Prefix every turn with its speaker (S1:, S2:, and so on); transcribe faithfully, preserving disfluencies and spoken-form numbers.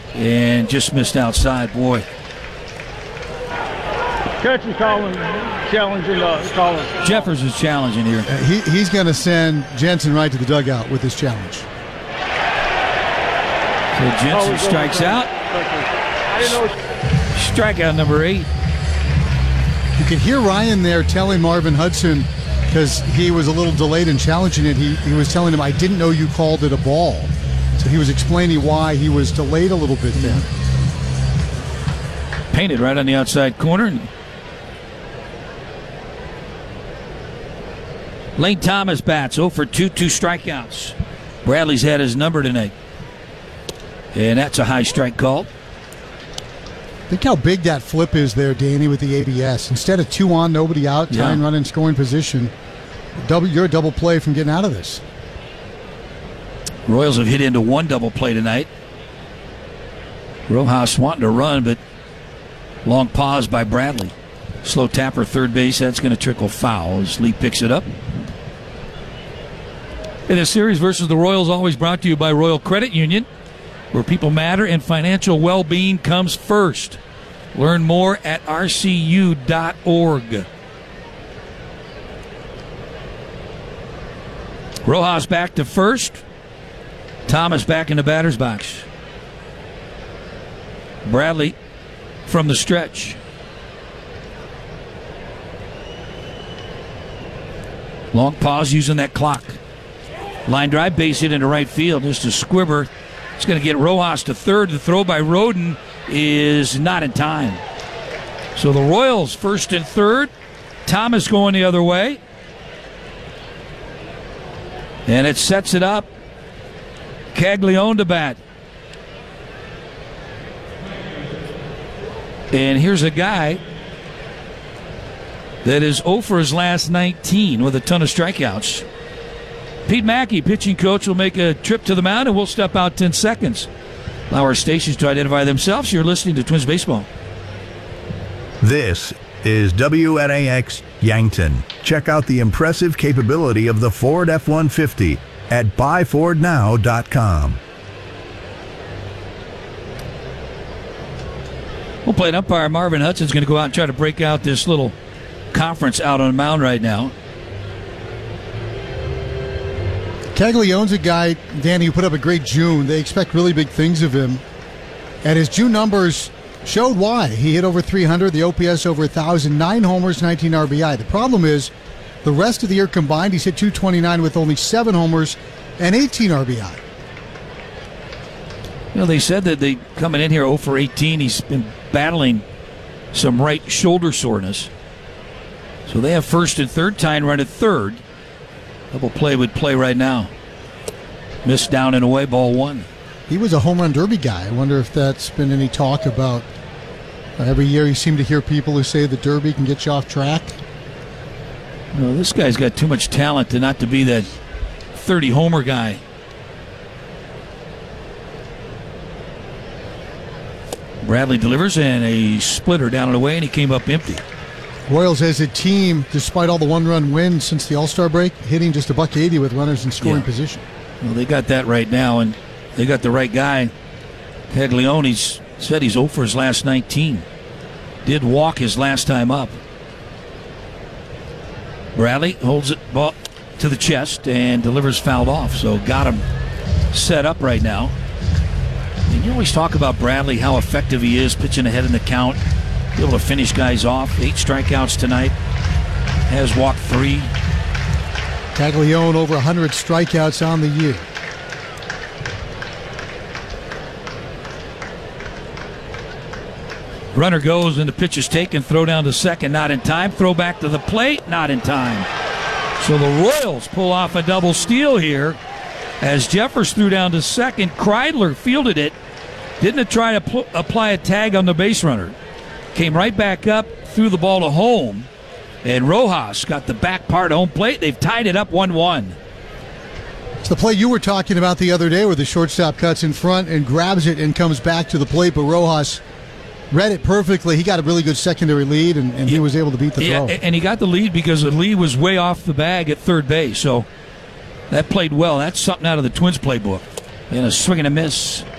S1: and just missed outside. Boy.
S2: Catch is calling, challenging, uh, calling.
S1: Jeffers is challenging here.
S3: Uh, he, he's going to send Jensen right to the dugout with this challenge.
S1: So Jensen
S2: Oh,
S1: strikes out.
S2: I didn't know.
S1: Strikeout number eight.
S3: You can hear Ryan there telling Marvin Hudson, because he was a little delayed in challenging it, he, he was telling him, I didn't know you called it a ball. So he was explaining why he was delayed a little bit there.
S1: Painted right on the outside corner. Lane Thomas bats oh for two, two strikeouts. Bradley's had his number tonight. And that's a high strike call.
S3: Think how big that flip is there, Danny, with the A B S. Instead of two on, nobody out,
S1: Yeah.
S3: tying run in scoring position, double, you're a double play from getting out of this.
S1: Royals have hit into one double play tonight. Rojas wanting to run, but long pause by Bradley. Slow tapper third base. That's going to trickle foul as Lee picks it up. And the series versus the Royals always brought to you by Royal Credit Union, where people matter and financial well-being comes first. Learn more at R C U dot org. Rojas back to first. Thomas back in the batter's box. Bradley from the stretch. Long pause using that clock. Line drive, base hit into right field. Just a squibber. It's going to get Rojas to third. The throw by Roden is not in time. So the Royals first and third. Thomas going the other way. And it sets it up. Caglione to bat. And here's a guy that is oh for his last nineteen with a ton of strikeouts. Pete Mackey, pitching coach, will make a trip to the mound, and we'll step out ten seconds. Allow our stations to identify themselves. You're listening to Twins Baseball.
S4: This is W N A X Yankton. Check out the impressive capability of the Ford F one fifty at buy ford now dot com.
S1: We'll play an umpire. Marvin Hudson's going to go out and try to break out this little conference out on the mound right now.
S3: Caglione's a guy, Danny, who put up a great June. They expect really big things of him. And his June numbers showed why. He hit over three hundred, the O P S over one thousand, nine homers, nineteen R B I. The problem is, the rest of the year combined, he's hit two twenty-nine with only seven homers and eighteen R B I.
S1: You know, they said that they coming in here oh for eighteen. He's been battling some right shoulder soreness. So they have first and third, tying run at third. Double play would play right now. Missed down and away, ball one.
S3: He was a home run derby guy. I wonder if that's been any talk about. Uh, every year you seem to hear people who say the derby can get you off track.
S1: No, this guy's got too much talent to not to be that thirty homer guy. Bradley delivers and a splitter down and away, and he came up empty.
S3: Royals as a team, despite all the one-run wins since the All-Star break, hitting just a buck eighty with runners in scoring
S1: Yeah.
S3: position.
S1: Well, they got that right now, and they got the right guy. Caglione's said he's oh for his last nineteen. Did walk his last time up. Bradley holds it ball to the chest and delivers fouled off, so got him set up right now. And you always talk about Bradley, how effective he is pitching ahead in the count, be able to finish guys off. Eight strikeouts tonight, has walked three.
S3: Caglione over one hundred strikeouts on the year.
S1: Runner goes and the pitch is taken. Throw down to second, not in time. Throw back to the plate, not in time. So the Royals pull off a double steal here as Jeffers threw down to second. Kreidler fielded it. Didn't try to pl- apply a tag on the base runner. Came right back up, threw the ball to home. And Rojas got the back part of home plate. They've tied it up one one.
S3: It's the play you were talking about the other day where the shortstop cuts in front and grabs it and comes back to the plate, but Rojas read it perfectly. He got a really good secondary lead, and, and he was able to beat the
S1: Yeah,
S3: throw.
S1: and he got the lead because the lead was way off the bag at third base. So that played well. That's something out of the Twins playbook. And a swing and a miss.